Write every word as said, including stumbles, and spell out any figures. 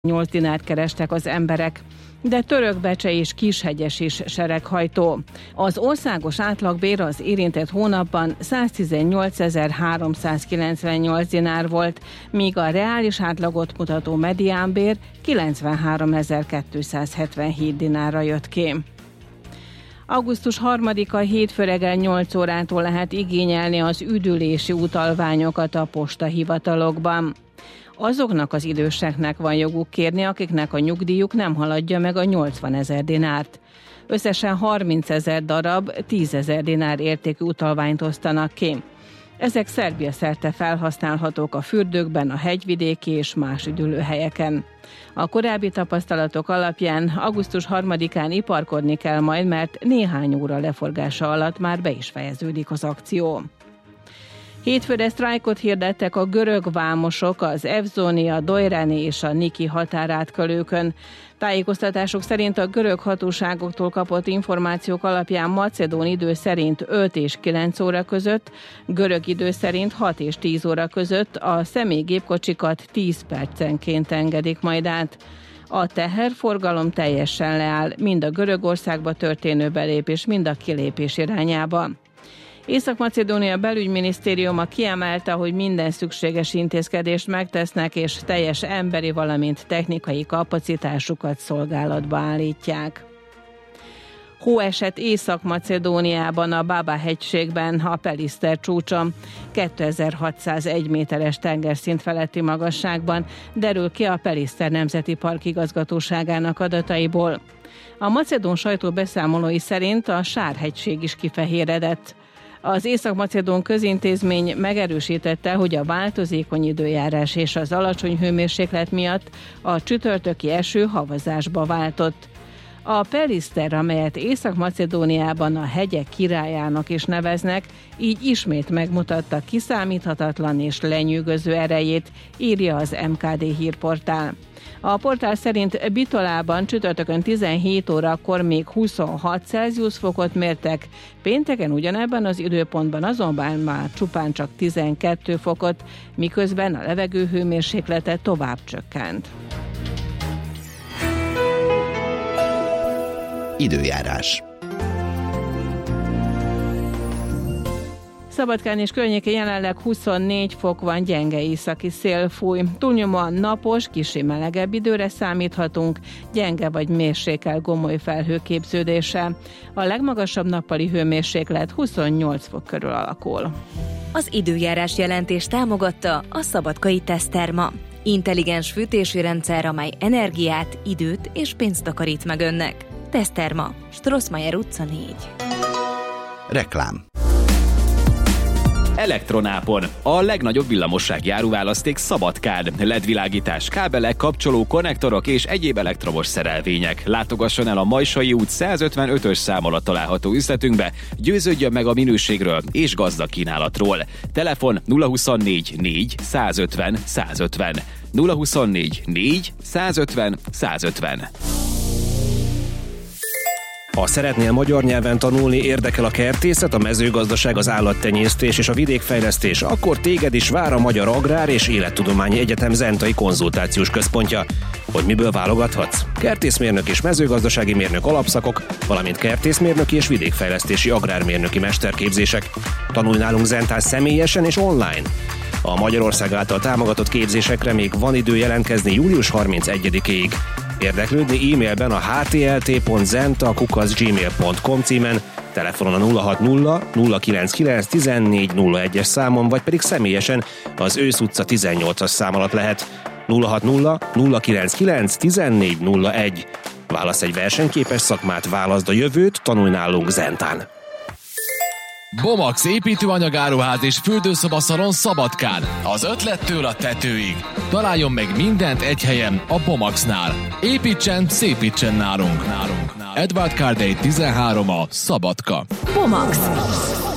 nyolc dinárt kerestek az emberek, de Törökbecse és Kishegyes is sereghajtó. Az országos átlagbér az érintett hónapban száztizennyolcezer-háromszázkilencvennyolc dinár volt, míg a reális átlagot mutató mediánbér kilencvenháromezer-kétszázhetvenhét dinárra jött ki. augusztus harmadika hétfő reggel nyolc órától lehet igényelni az üdülési utalványokat a postahivatalokban. Azoknak az időseknek van joguk kérni, akiknek a nyugdíjuk nem haladja meg a nyolcvanezer dinárt. Összesen harmincezer darab, tízezer dinár értékű utalványt osztanak ki. Ezek Szerbia szerte felhasználhatók a fürdőkben, a hegyvidéki és más üdülőhelyeken. A korábbi tapasztalatok alapján augusztus harmadikán iparkodni kell majd, mert néhány óra leforgása alatt már be is fejeződik az akció. Hétfőre sztrájkot hirdettek a görög vámosok az Evzoni, a Dojrani és a Niki határátkelőkön. Tájékoztatások szerint a görög hatóságoktól kapott információk alapján macedón idő szerint öt és kilenc óra között, görög idő szerint hat és tíz óra között a személygépkocsikat tíz percenként engedik majd át. A teherforgalom teljesen leáll, mind a Görögországba történő belépés, mind a kilépés irányába. Észak-Macedónia belügyminisztériuma kiemelte, hogy minden szükséges intézkedést megtesznek, és teljes emberi, valamint technikai kapacitásukat szolgálatba állítják. Hóesett Észak-Macedóniában, a Baba-hegységben, a Peliszter csúcson, kétezer-hatszázegy méteres tengerszint feletti magasságban, derül ki a Peliszter Nemzeti Park igazgatóságának adataiból. A macedón sajtó beszámolói szerint a Sár-hegység is kifehéredett. Az Észak-Macedón Közintézmény megerősítette, hogy a változékony időjárás és az alacsony hőmérséklet miatt a csütörtöki eső havazásba váltott. A Peliszter, amelyet Észak-Macedóniában a hegyek királyának is neveznek, így ismét megmutatta kiszámíthatatlan és lenyűgöző erejét, írja az em ká dé hírportál. A portál szerint Bitolában csütörtökön tizenhét órakor még huszonhat Celsius fokot mértek, pénteken ugyanebben az időpontban azonban már csupán csak tizenkét fokot, miközben a levegő hőmérséklete tovább csökkent. Időjárás. Szabadkán és környékén jelenleg huszonnégy fok van, gyenge északi szél fúj. Túlnyomóan napos, kissé melegebb időre számíthatunk, gyenge vagy mérsékelt gomoly felhőképződéssel. A legmagasabb nappali hőmérséklet huszonnyolc fok körül alakul. Az időjárás jelentés támogatta a Szabadkai Teszterma. Intelligens fűtési rendszer, amely energiát, időt és pénzt takarít meg önnek. Teszterma, Strossmayer utca négy. Reklám. Elektronápon. A legnagyobb villamossági áruválaszték Szabadkán. el é dé-világítás, kábelek, kapcsoló, konnektorok és egyéb elektromos szerelvények. Látogasson el a Majsai út százötvenötös szám alatt található üzletünkbe, győződjön meg a minőségről és gazdag kínálatról. Telefon nulla huszonnégy négy százötven százötven. nulla huszonnégy négy százötven százötven. Ha szeretnél magyar nyelven tanulni, érdekel a kertészet, a mezőgazdaság, az állattenyésztés és a vidékfejlesztés, akkor téged is vár a Magyar Agrár és Élettudományi Egyetem Zentai Konzultációs Központja. Hogy miből válogathatsz? Kertészmérnök és mezőgazdasági mérnök alapszakok, valamint kertészmérnöki és vidékfejlesztési agrármérnöki mesterképzések. Tanulj nálunk Zentán személyesen és online. A Magyarország által támogatott képzésekre még van idő jelentkezni július harmincegyedikéig. Érdeklődni e-mailben a h t l t pont zenta kukac gmail pont com címen, telefonon a nulla hat nulla nulla kilenc kilenc tizennégy nulla egyes számon, vagy pedig személyesen az Ősz utca tizennyolcas szám alatt lehet. nulla hat nulla nulla kilenc kilenc tizennégy nulla egy. Válasz egy versenyképes szakmát, válaszd a jövőt, tanulj nálunk Zentán. Bomax építőanyagáruház és fürdőszobaszalon Szabadkán. Az ötlettől a tetőig. Találjon meg mindent egy helyen, a Bomaxnál. Építsen, szépítsen nálunk. nálunk. Edward Cardey tizenhárom a Szabadka. Bomax.